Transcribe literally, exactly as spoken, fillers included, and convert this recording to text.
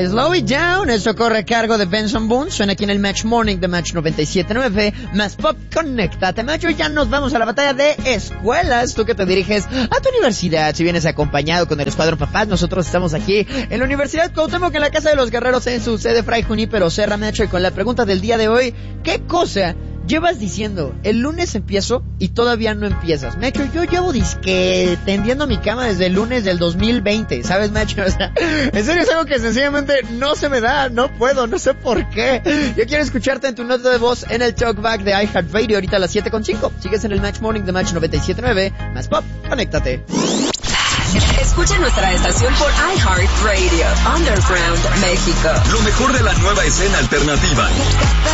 Slow It Down. Esto corre a cargo de Benson Boone. Suena aquí en el Match Morning de Match noventa y siete punto nueve. Más Pop, conéctate, Macho. Ya nos vamos a la batalla de escuelas. Tú que te diriges a tu universidad, si vienes acompañado con el Escuadrón Papás, nosotros estamos aquí en la Universidad Cuauhtémoc, en la Casa de los Guerreros, en su sede Fray Junípero Serra, Macho. Y con la pregunta del día de hoy, ¿qué cosa llevas diciendo? El lunes empiezo y todavía no empiezas. Macho, yo llevo disque tendiendo mi cama desde el lunes del dos mil veinte, ¿sabes, Macho? O sea, en serio es algo que sencillamente no se me da, no puedo, no sé por qué. Yo quiero escucharte en tu nota de voz en el Talkback de iHeartRadio ahorita a las siete con cinco. Sigues en el Match Morning de Match noventa y siete punto nueve. Más Pop, conéctate. Escucha nuestra estación por iHeartRadio, Underground, México. Lo mejor de la nueva escena alternativa.